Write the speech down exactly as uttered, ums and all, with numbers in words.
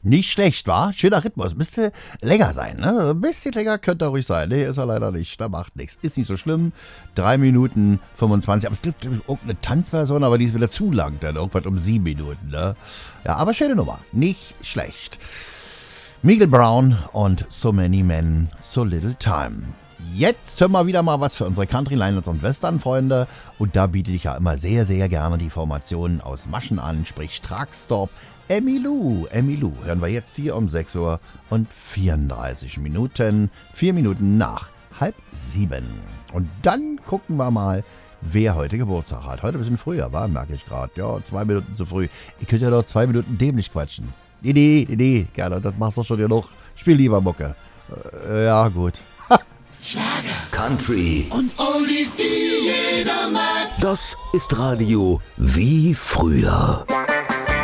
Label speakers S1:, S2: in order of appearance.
S1: Nicht schlecht, war? Schöner Rhythmus. Müsste länger sein, ne? Ein bisschen länger könnte er ruhig sein. Nee, ist er leider nicht. Da macht nichts. Ist nicht so schlimm. drei Minuten fünfundzwanzig. Aber es gibt irgendeine Tanzversion, aber die ist wieder zu lang. Dann irgendwann um sieben Minuten, ne? Ja, aber schöne Nummer. Nicht schlecht. Miguel Brown und So Many Men, So Little Time. Jetzt hören wir wieder mal was für unsere Country, Linelands und Western-Freunde. Und da biete ich ja immer sehr, sehr gerne die Formationen aus Maschen an, sprich Truckstop, Emmylou. Emmylou hören wir jetzt hier um sechs Uhr und vierunddreißig Minuten. Vier Minuten nach halb sieben. Und dann gucken wir mal, wer heute Geburtstag hat. Heute ein bisschen früher, war, merke ich gerade. Ja, zwei Minuten zu früh. Ich könnte ja doch zwei Minuten dämlich quatschen. Nee, nee, nee, nee, gerne, das machst du schon genug. Spiel lieber Mucke. Äh, ja, gut.
S2: Schlager,
S3: Country
S2: und Oldies, die jeder mag.
S3: Das ist Radio wie früher.